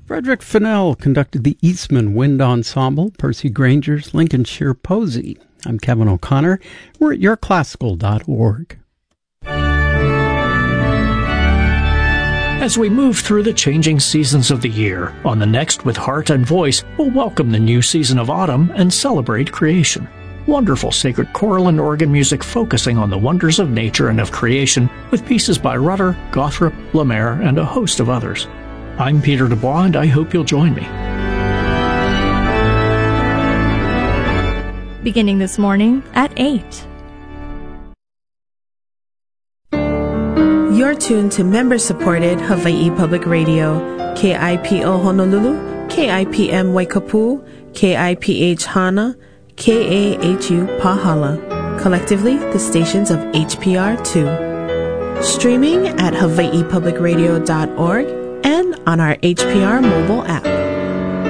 Frederick Fennell conducted the Eastman Wind Ensemble, Percy Granger's Lincolnshire Posy. I'm Kevin O'Connor. We're at yourclassical.org. As we move through the changing seasons of the year, on the Next with Heart and Voice, we'll welcome the new season of autumn and celebrate creation. Wonderful sacred choral and organ music focusing on the wonders of nature and of creation, with pieces by Rutter, Gothrop, Lemaire, and a host of others. I'm Peter Dubois, and I hope you'll join me. Beginning this morning at 8. You're tuned to member-supported Hawaii Public Radio, KIPO Honolulu, KIPM Waikapu, KIPH Hana, KAHU Pahala, collectively the stations of HPR2. Streaming at hawaiipublicradio.org and on our HPR mobile app.